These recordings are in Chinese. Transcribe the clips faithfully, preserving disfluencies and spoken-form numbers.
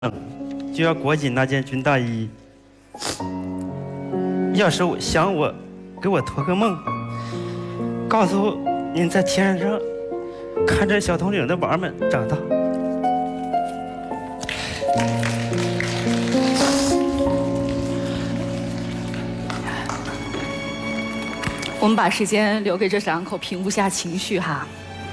就要裹紧那件军大衣。要是想我，给我托个梦，告诉您在天上看着小铜铃的娃们长大。 我们把时间留给这两口，平复下情绪哈。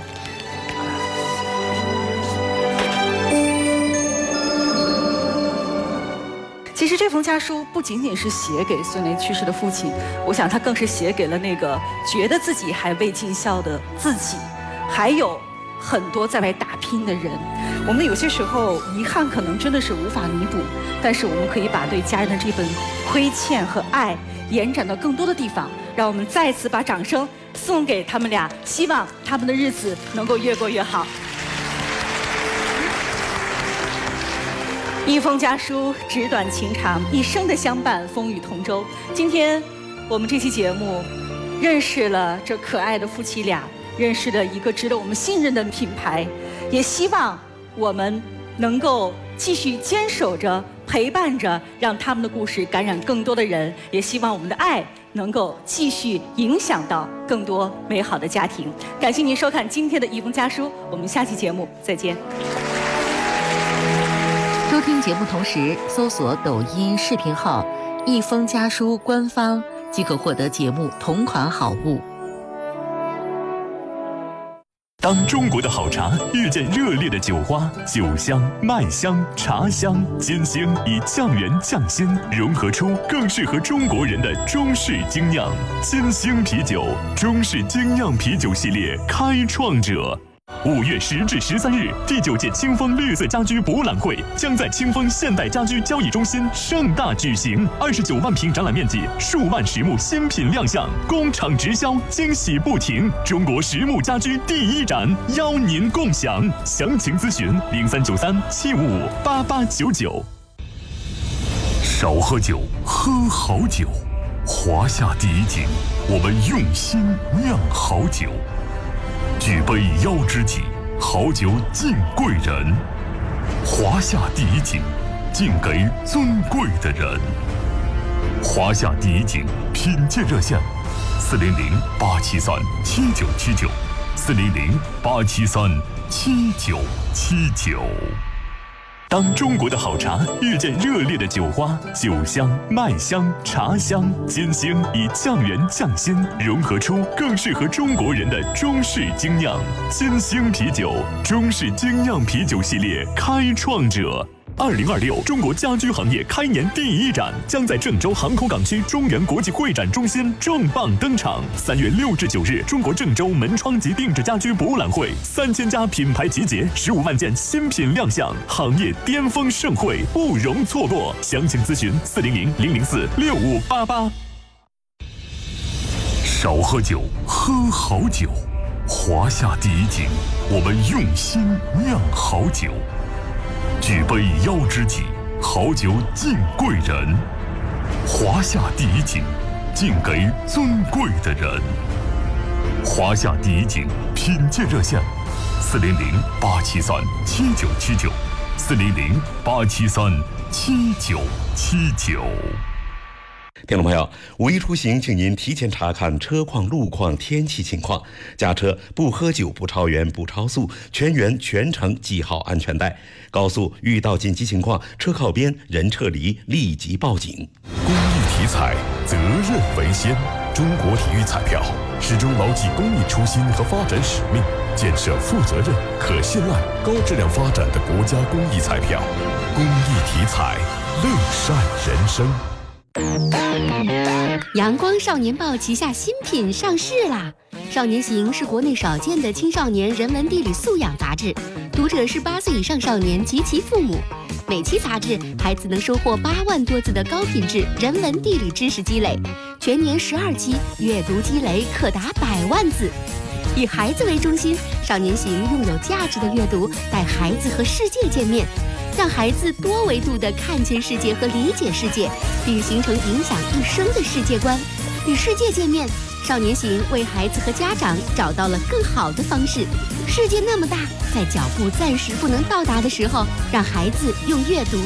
其实这封家书不仅仅是写给孙雷去世的父亲，我想他更是写给了那个觉得自己还未尽孝的自己，还有很多在外打拼的人。我们有些时候遗憾可能真的是无法弥补，但是我们可以把对家人的这份亏欠和爱延展到更多的地方。让我们再次把掌声送给他们俩，希望他们的日子能够越过越好。一封家书，纸短情长，一生的相伴，风雨同舟。今天我们这期节目认识了这可爱的夫妻俩，认识了一个值得我们信任的品牌，也希望我们能够继续坚守着，陪伴着，让他们的故事感染更多的人，也希望我们的爱能够继续影响到更多美好的家庭。感谢您收看今天的一封家书，我们下期节目再见。 收听节目同时搜索抖音视频号“一封家书”官方，即可获得节目同款好物。 当中国的好茶遇见热烈的酒花，酒香、麦香、茶香、金星以酱园酱鲜融合出更适合中国人的中式精酿。金星啤酒，中式精酿啤酒系列开创者。五月十至十三日，第九届清风绿色家居博览会将在清风现代家居交易中心盛大举行。二十九万平展览面积，数万实木新品亮相，工厂直销，惊喜不停。中国实木家居第一展，邀您共享。详情咨询零三九三七五五八八九九。少喝酒，喝好酒。华夏第一景，我们用心酿好酒。举杯邀知己，好酒敬贵人。华夏第一景，敬给尊贵的人。华夏第一景品鉴热线：四零零八七三七九七九，四零零八七三七九七九。当中国的好茶遇见热烈的酒花，酒香、麦香、茶香、金星以酱园酱鲜融合出更适合中国人的中式精酿。金星啤酒，中式精酿啤酒系列开创者。二零二六中国家居行业开年第一展将在郑州航空港区中原国际会展中心重磅登场。三月六至九日，中国郑州门窗及定制家居博览会，三千家品牌集结，十五万件新品亮相，行业巅峰盛会不容错过。详情咨询四零零零零四六五八八。少喝酒，喝好酒。华夏第一景，我们用心酿好酒。举杯邀知己，好酒敬贵人。华夏第一景，敬给尊贵的人。华夏第一景品鉴热线：四零零八七三七九七九，四零零八七三七九七九。 听众朋友，五一出行，请您提前查看车况、路况、天气情况。驾车不喝酒、不超员、不超速，全员全程系好安全带。高速遇到紧急情况，车靠边，人撤离，立即报警。 公益体彩，责任为先。中国体育彩票始终牢记公益初心和发展使命，建设负责任、可信赖、高质量发展的国家公益彩票。公益体彩，乐善人生。 阳光少年报旗下新品上市啦！少年行是国内少见的青少年人文地理素养杂志，读者是八岁以上少年及其父母。每期杂志，孩子能收获八万多字的高品质人文地理知识积累，全年十二期，阅读积累可达百万字。以孩子为中心，少年行用有价值的阅读带孩子和世界见面，让孩子多维度地看见世界和理解世界，并形成影响一生的世界观。与世界见面， 少年行为孩子和家长找到了更好的方式。世界那么大，在脚步暂时不能到达的时候，让孩子用阅读